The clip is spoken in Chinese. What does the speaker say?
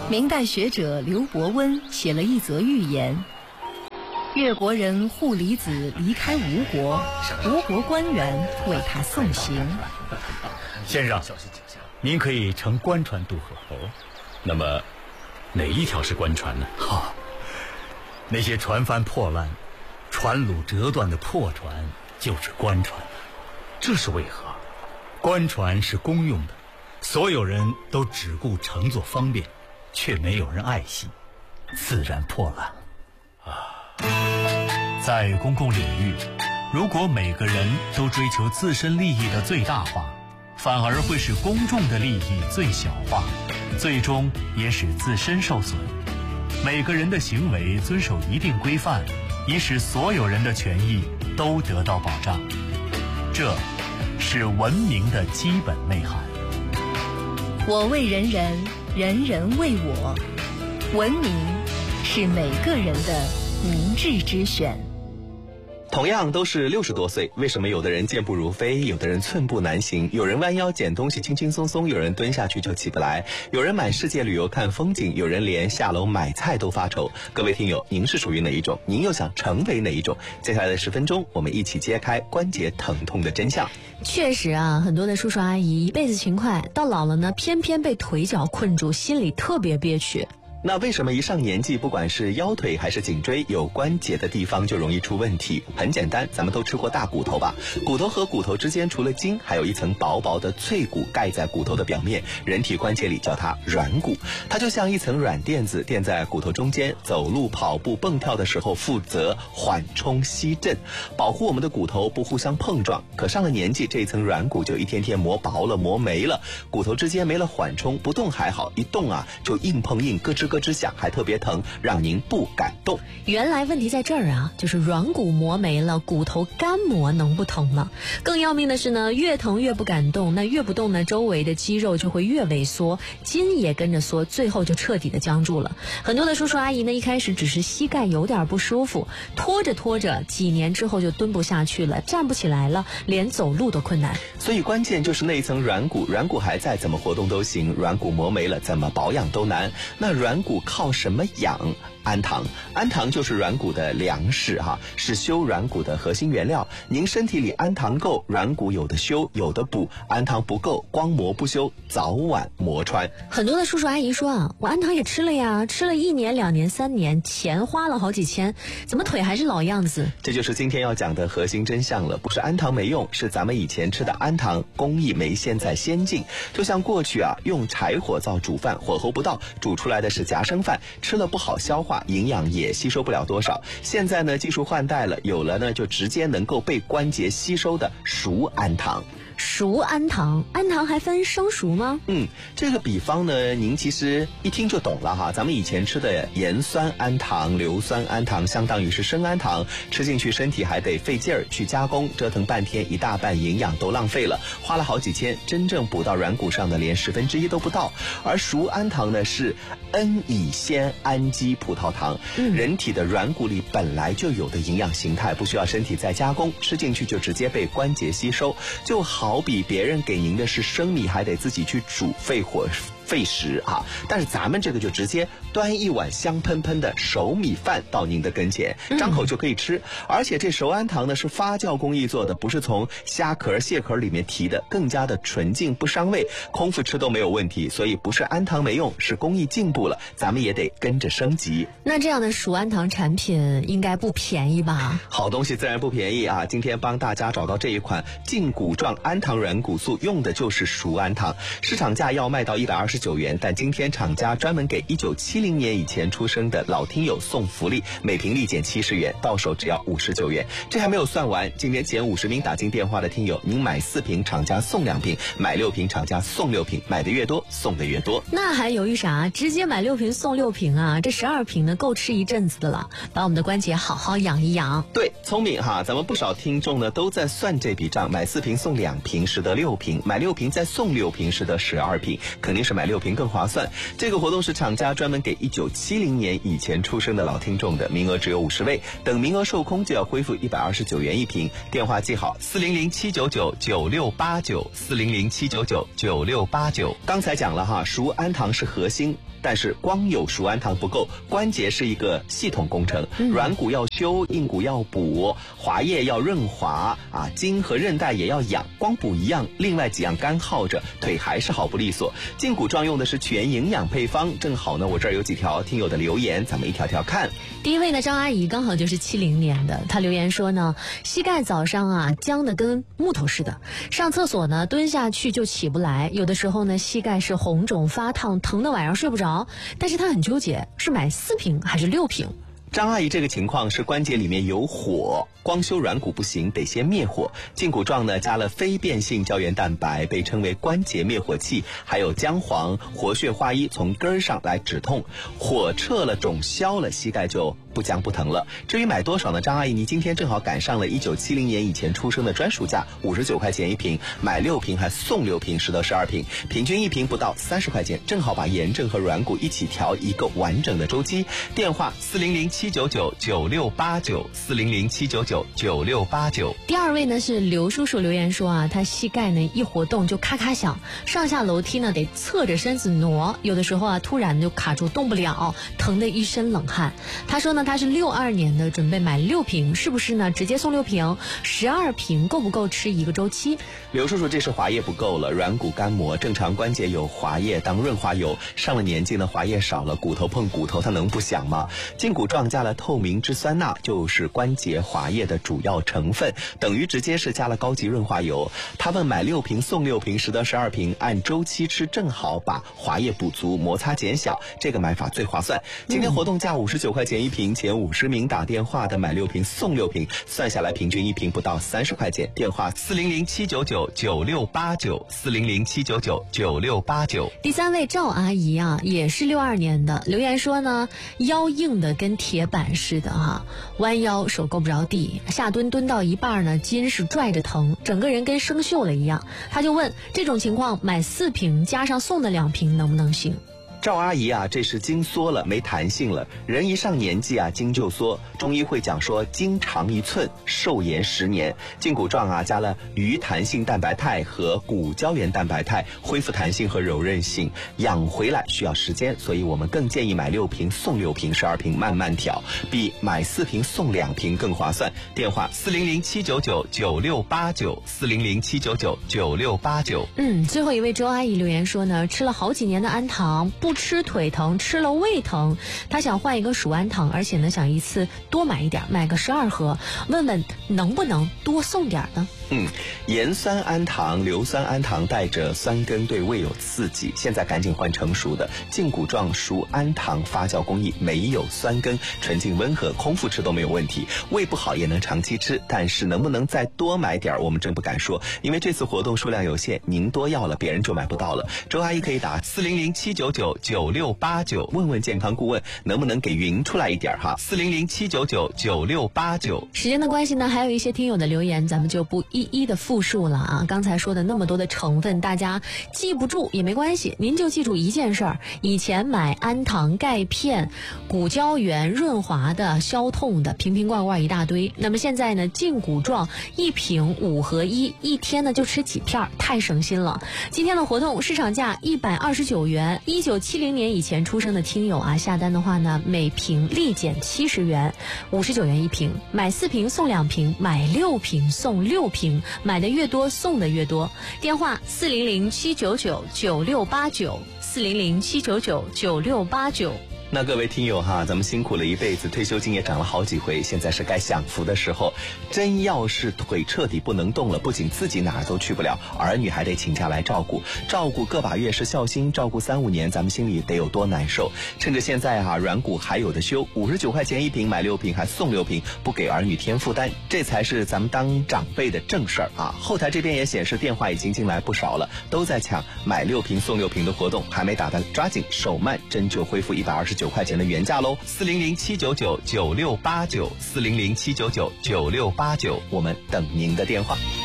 明代学者刘伯温写了一则寓言：越国人户离子离开吴国，吴国官员为他送行。 先生，您可以乘官船渡河。那么哪一条是官船呢？那些船帆破烂、船橹折断的破船就是官船。这是为何？官船是公用的，所有人都只顾乘坐方便，却没有人爱惜，自然破烂了。 在公共领域，如果每个人都追求自身利益的最大化，反而会使公众的利益最小化，最终也使自身受损。每个人的行为遵守一定规范，以使所有人的权益都得到保障。这是文明的基本内涵。 我为人人，人人为我。文明是每个人的明智之选。 同样都是60多岁，为什么有的人健步如飞，有的人寸步难行，有人弯腰捡东西轻轻松松，有人蹲下去就起不来，有人满世界旅游看风景，有人连下楼买菜都发愁。各位听友，您是属于哪一种？您又想成为哪一种？接下来的10分钟，我们一起揭开关节疼痛的真相。 确实啊，很多的叔叔阿姨一辈子勤快，到老了呢，偏偏被腿脚困住，心里特别憋屈。 那为什么一上年纪，不管是腰腿还是颈椎有关节的地方就容易出问题？很简单，咱们都吃过大骨头吧？骨头和骨头之间除了筋，还有一层薄薄的脆骨盖在骨头的表面，人体关节里叫它软骨。它就像一层软垫子垫在骨头中间，走路、跑步、蹦跳的时候负责缓冲吸震，保护我们的骨头不互相碰撞。可上了年纪，这一层软骨就一天天磨薄了、磨没了，骨头之间没了缓冲，不动还好，一动啊就硬碰硬，咯吱咯吱响，还特别疼，让您不敢动。 原来问题在这儿啊，就是软骨磨没了，骨头干磨能不疼吗？更要命的是呢，越疼越不敢动，那越不动呢，周围的肌肉就会越萎缩，筋也跟着缩，最后就彻底的僵住了。很多的叔叔阿姨呢，一开始只是膝盖有点不舒服，拖着拖着，几年之后就蹲不下去了，站不起来了，连走路都困难。 所以关键就是那一层软骨，软骨还在，怎么活动都行；软骨磨没了，怎么保养都难。那软骨靠什么养？氨糖，氨糖就是软骨的粮食是修软骨的核心原料。您身体里氨糖够，软骨有的修有的补；氨糖不够，光磨不修，早晚磨穿。 很多的叔叔阿姨说啊，我氨糖也吃了呀，吃了1年、2年、3年，钱花了好几千，怎么腿还是老样子？ 这就是今天要讲的核心真相了。不是氨糖没用，是咱们以前吃的氨糖工艺没现在先进。就像过去用柴火灶煮饭，火候不到，煮出来的是夹生饭，吃了不好消化，营养也吸收不了多少。现在呢，技术换代了，有了呢就直接能够被关节吸收的熟氨糖。 熟氨糖，氨糖还分生熟吗？ 这个比方呢，您其实一听就懂了咱们以前吃的盐酸氨糖、硫酸氨糖，相当于是生氨糖，吃进去身体还得费劲儿去加工，折腾半天，一大半营养都浪费了，花了好几千，真正补到软骨上的连1/10都不到。而熟氨糖呢，是N 乙酰氨基葡萄糖，人体的软骨里本来就有的营养形态，不需要身体再加工，吃进去就直接被关节吸收。就好比别人给您的是生米，还得自己去煮，费火费时但是咱们这个就直接端一碗香喷喷的熟米饭到您的跟前，张口就可以吃。而且这熟氨糖呢是发酵工艺做的，不是从虾壳蟹壳里面提的，更加的纯净不伤胃，空腹吃都没有问题。所以不是氨糖没用，是工艺进步了，咱们也得跟着升级。 那这样的熟氨糖产品应该不便宜吧？ 好东西自然不便宜今天帮大家找到这一款胫骨状氨糖软骨素，用的就是熟氨糖，市场价要卖到129元，但今天厂家专门给1970年以前出生的老听友送福利，每瓶立减70元，到手只要59元。这还没有算完，今天前50名打进电话的听友，您买4瓶厂家送2瓶，买6瓶厂家送6瓶，买的越多送的越多。 那还犹豫啥？直接买6瓶送6瓶啊，这12瓶呢够吃一阵子的了，把我们的关节好好养一养。 对，聪明咱们不少听众呢都在算这笔账，买4瓶送2瓶，实得6瓶，买6瓶再送6瓶，实得12瓶，肯定是买买6瓶更划算。这个活动是厂家专门给1970年以前出生的老听众的，名额只有50位，等名额售空就要恢复129元一瓶。电话记好400-799-9689，400-799-9689。刚才讲了哈，熟氨糖是核心，但是光有熟氨糖不够，关节是一个系统工程，软骨要修，硬骨要补，滑液要润滑啊，筋和韧带也要养，光补一样，另外几样干耗着，腿还是好不利索。劲骨壮用的是全营养配方，正好呢，我这儿有几条听友的留言，咱们一条条看。 第一位呢，张阿姨刚好就是70年的，她留言说呢，膝盖早上啊僵得跟木头似的，上厕所呢蹲下去就起不来，有的时候呢膝盖是红肿发烫，疼得晚上睡不着，但是她很纠结，是买4瓶还是6瓶。 张阿姨这个情况是关节里面有火，光修软骨不行，得先灭火。劲骨壮呢加了非变性胶原蛋白，被称为关节灭火器，还有姜黄、活血化瘀，从根儿上来止痛，火撤了，肿消了，膝盖就不僵不疼了。至于买多少呢？张阿姨，你今天正好赶上了1970年以前出生的专属价，59块钱一瓶，买6瓶还送6瓶，10到12瓶，平均1瓶不到30块钱，正好把炎症和软骨一起调一个完整的周期。电话400-799-9689，400-799-9689。 第二位呢是刘叔叔留言说啊，他膝盖呢一活动就咔咔响，上下楼梯呢得侧着身子挪，有的时候啊突然就卡住动不了，疼得一身冷汗。他说呢，他是62年的，准备买6瓶，是不是呢？直接送6瓶，12瓶够不够吃一个周期？ 刘叔叔，这是滑液不够了，软骨干磨，正常关节有滑液当润滑油，上了年纪呢滑液少了，骨头碰骨头它能不响吗？劲骨壮加了透明质酸钠，就是关节滑液的主要成分，等于直接是加了高级润滑油。他问买6瓶送6瓶，10到12瓶，按周期吃，正好把滑液补足，摩擦减小，这个买法最划算。今天活动价59块钱一瓶，前50名打电话的买6瓶送6瓶，算下来平均1瓶不到30块钱。电话400-799-9689，400-799-9689。 第三位赵阿姨啊，也是62年的，留言说呢，腰硬的跟铁板似的哈，弯腰手够不着地，下蹲蹲到一半呢，筋是拽着疼，整个人跟生锈了一样。他就问，这种情况买4瓶加上送的2瓶能不能行？ 赵阿姨啊，这是筋缩了，没弹性了。人一上年纪啊，筋就缩。中医会讲说，筋长1寸，寿延10年。劲骨壮啊，加了鱼弹性蛋白肽和骨胶原蛋白肽，恢复弹性和柔韧性，养回来需要时间，所以我们更建议买6瓶送6瓶，12瓶慢慢调，比买4瓶送2瓶更划算。电话400-799-9689，400-799-9689。 最后一位周阿姨留言说呢，吃了好几年的氨糖，不吃腿疼，吃了胃疼，她想换一个鼠氨糖，而且呢想一次多买一点，买个12盒，问问能不能多送点呢？ 盐酸氨糖、硫酸氨糖带着酸根，对胃有刺激，现在赶紧换成熟的。劲骨壮熟氨糖发酵工艺没有酸根，纯净温和，空腹吃都没有问题。胃不好也能长期吃，但是能不能再多买点我们真不敢说，因为这次活动数量有限，您多要了别人就买不到了。周阿姨可以打400-799-9689，问问健康顾问能不能给匀出来一点哈。400-799-9689。 时间的关系呢，还有一些听友的留言咱们就不一一的复述了啊。刚才说的那么多的成分，大家记不住也没关系，您就记住一件事儿，以前买氨糖、钙片、骨胶原润滑的、消痛的，瓶瓶罐罐一大堆。那么现在呢，劲骨壮1瓶5合1，一天呢就吃几片，太省心了。今天的活动市场价129元，1970年以前出生的听友啊，下单的话呢，每瓶立减70元，59元一瓶，买4瓶送2瓶，买6瓶送6瓶，买的越多送的越多。电话400-799-9689，400-799-9689。 那各位听友哈，咱们辛苦了一辈子，退休金也涨了好几回，现在是该享福的时候。真要是腿彻底不能动了，不仅自己哪儿都去不了，儿女还得请假来照顾个把月是孝心，照顾3-5年，咱们心里得有多难受。趁着现在哈，软骨还有的修，59块钱一瓶，买6瓶还送6瓶，不给儿女添负担，这才是咱们当长辈的正事儿啊。后台这边也显示电话已经进来不少了，都在抢买6瓶送6瓶的活动，还没打单抓紧手慢，真就恢复129块钱的原价喽。400-799-9689，400-799-9689，我们等您的电话。